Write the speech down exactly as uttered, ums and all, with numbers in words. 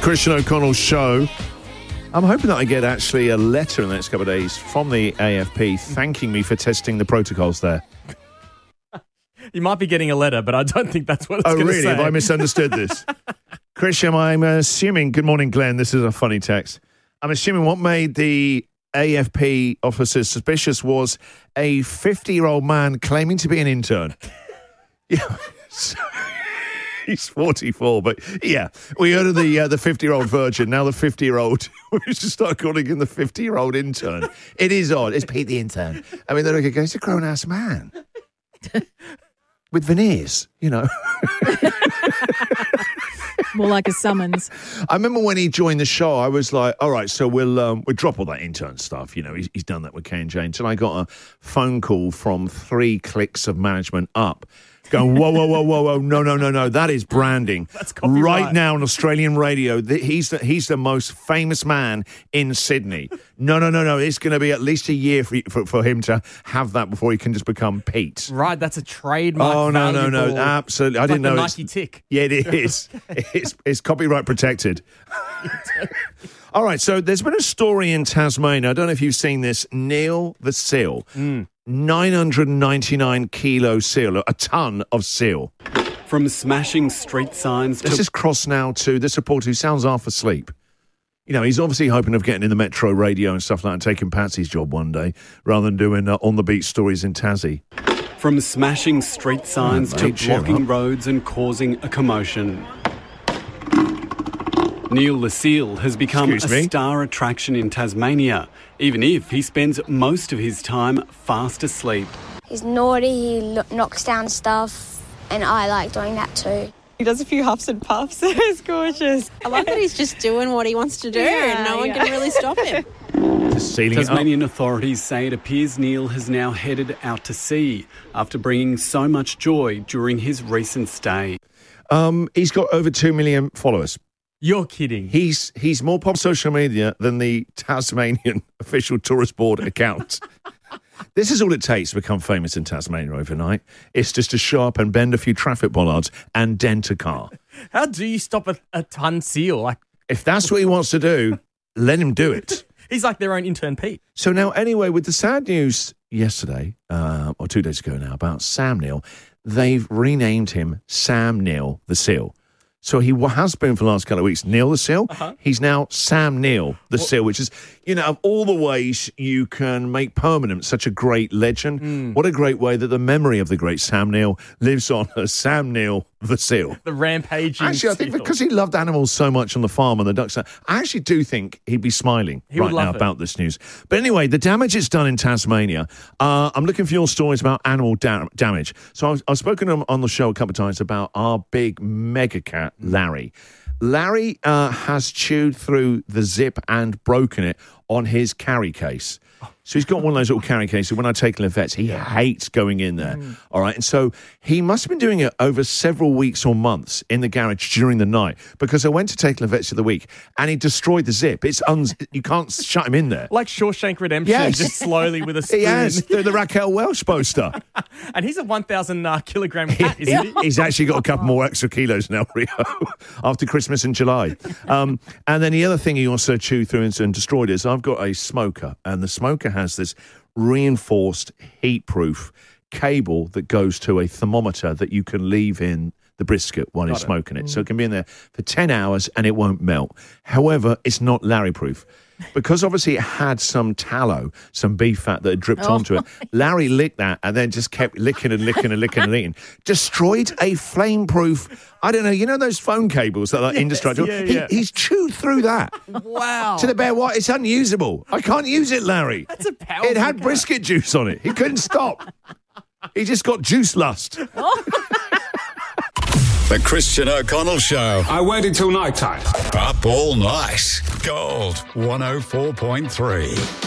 Christian O'Connell show. I'm hoping that I get actually a letter in the next couple of days from the A F P thanking me for testing the protocols there. You might be getting a letter, but I don't think that's what it's oh, going to really? say. Have I misunderstood this? Christian, I'm assuming... Good morning, Glenn. This is a funny text. I'm assuming what made the A F P officers suspicious was a fifty-year-old man claiming to be an intern. Yeah, so, he's forty-four, but yeah, we heard of the uh, the fifty-year-old virgin. Now the fifty-year-old, we should start calling him the fifty-year-old intern. It is odd. It's Pete the intern. I mean, they're like, he's a grown-ass man with veneers, you know. More like a summons. I remember when he joined the show, I was like, all right, so we'll um, we'll drop all that intern stuff. You know, he's, he's done that with K and J. Until I got a phone call from three clicks of management up going, whoa, whoa, whoa, whoa, whoa, no, no, no, no, that is branding. That's copyright. Right now on Australian radio, the, he's, the, he's the most famous man in Sydney. No, no, no, no, it's going to be at least a year for, for, for him to have that before he can just become Pete. Right, that's a trademark. Oh, no, no, no, valuable- absolutely. I It's didn't like know the it's- Nike tick. Yeah, it is. It's, it's copyright protected. All right, so there's been a story in Tasmania. I don't know if you've seen this. Neil the seal. Mm. nine hundred ninety-nine kilo seal, a ton of seal. From smashing street signs Let's to... just cross now to this reporter who sounds half asleep. You know, he's obviously hoping of getting in the metro radio and stuff like that and taking Patsy's job one day rather than doing uh, on-the-beat stories in Tassie. From smashing street signs Oh, to mate, cheer blocking up. roads and causing a commotion. Neil the Seal has become Excuse a me? star attraction in Tasmania, even if he spends most of his time fast asleep. He's naughty, he lo- knocks down stuff, and I like doing that too. He does a few huffs and puffs. It's gorgeous. I love that he's just doing what he wants to do Yeah, and no one yeah. can really stop him. Just sealing it up. Tasmanian authorities say it appears Neil has now headed out to sea after bringing so much joy during his recent stay. Um, he's got over two million followers. You're kidding. He's he's more pop social media than the Tasmanian official tourist board account. This is all it takes to become famous in Tasmania overnight. It's just to show up and bend a few traffic bollards and dent a car. How do you stop a, a ton seal? Like If that's what he wants to do, let him do it. he's like their own intern Pete. So now, anyway, with the sad news yesterday, uh, or two days ago now, about Sam Neill, they've renamed him Sam Neill the Seal. So he wa- has been for the last couple of weeks Neil the Seal. Uh-huh. He's now Sam Neill the Seal, which is, you know, of all the ways you can make permanent such a great legend, Mm. what a great way that the memory of the great Sam Neill lives on as Sam Neill the Seal. The rampaging Actually, I think seal. because he loved animals so much on the farm and the ducks, I actually do think he'd be smiling He would right love now it. about this news. But anyway, the damage it's done in Tasmania, uh, I'm looking for your stories about animal da- damage. So I've, I've spoken on, on the show a couple of times about our big mega cat, Larry. Larry uh, has chewed through the zip and broken it on his carry case. So he's got one of those little carry cases. When I take him to the vets, he hates going in there. Mm. All right. And so he must have been doing it over several weeks or months in the garage during the night because I went to take him to the vets of the week and he destroyed the zip. It's un- You can't shut him in there. Like Shawshank Redemption, Yes. just slowly with a spoon. He has. The, the Raquel Welch poster. And he's a one thousand uh, kilogram cat, He- isn't he? he's actually got a couple more extra kilos now, Rio, after Christmas in July. Um, and then the other thing he also chewed through and, and destroyed is I've got a smoker, and the smoker has this reinforced heat-proof cable that goes to a thermometer that you can leave in the brisket while you're smoking it. So it can be in there for ten hours and it won't melt. However, it's not Larry-proof. Because obviously it had some tallow, some beef fat that had dripped onto it. Larry licked that and then just kept licking and licking and licking and eating. Destroyed a flame-proof, I don't know, you know those phone cables that are Yes, indestructible? yeah, He- yeah. he's chewed through that. Wow. To the bare white, it's unusable. I can't use it, Larry. That's a powerful It had cat. brisket juice on it. He couldn't stop. He just got juice lust. The Christian O'Connell Show. I waited till night time. Up all night. Gold one oh four point three.